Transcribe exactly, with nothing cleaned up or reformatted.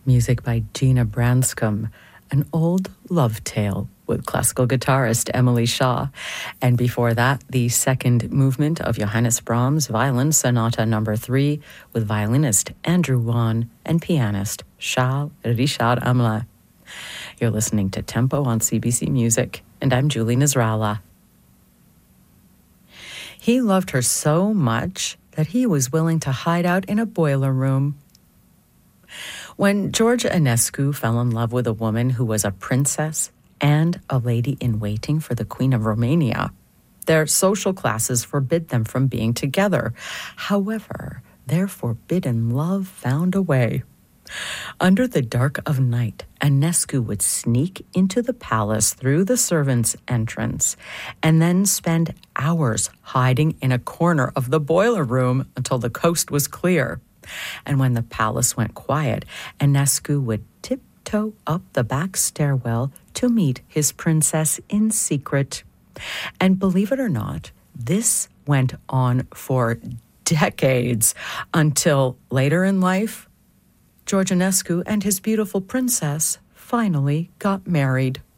Music by Gina Branscombe, an old love tale with classical guitarist Emily Shaw. And before that, the second movement of Johannes Brahms' Violin Sonata number three with violinist Andrew Wan and pianist Charles Richard Hamelin. You're listening to Tempo on C B C Music, and I'm Julie Nasrallah. He loved her so much that he was willing to hide out in a boiler room. When George Enescu fell in love with a woman who was a princess and a lady-in-waiting for the Queen of Romania, their social classes forbid them from being together. However, their forbidden love found a way. Under the dark of night, Enescu would sneak into the palace through the servants' entrance and then spend hours hiding in a corner of the boiler room until the coast was clear. And when the palace went quiet, Enescu would tiptoe up the back stairwell to meet his princess in secret. And believe it or not, this went on for decades until later in life, George Enescu and his beautiful princess finally got married.